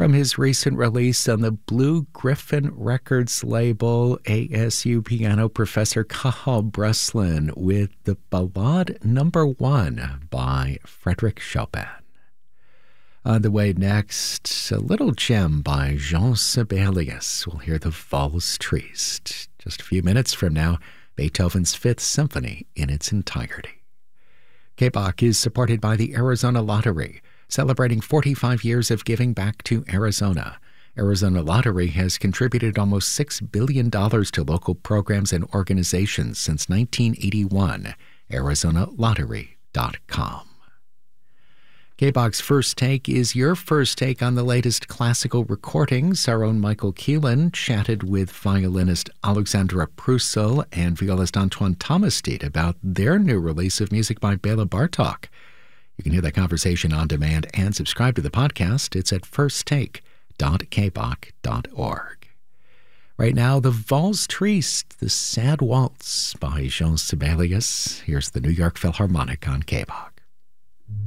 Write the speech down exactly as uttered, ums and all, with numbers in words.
from his recent release on the Blue Griffin Records label, A S U piano professor Cathal Breslin with the Ballade Number One by Frédéric Chopin. On the way next, a little gem by Jean Sibelius. We'll hear the Valse Triste. Just a few minutes from now, Beethoven's Fifth Symphony in its entirety. K B O C is supported by the Arizona Lottery, celebrating forty-five years of giving back to Arizona. Arizona Lottery has contributed almost six billion dollars to local programs and organizations since nineteen eighty-one. Arizona Lottery dot com. K B O C's First Take is your first take on the latest classical recordings. Our own Michael Keelan chatted with violinist Alexandra Prussel and violist Antoine Thomastit about their new release of music by Bela Bartok. You can hear that conversation on demand and subscribe to the podcast. It's at first take dot k b o c dot org. Right now, the Valse Triste, the Sad Waltz by Jean Sibelius. Here's the New York Philharmonic on K B O C.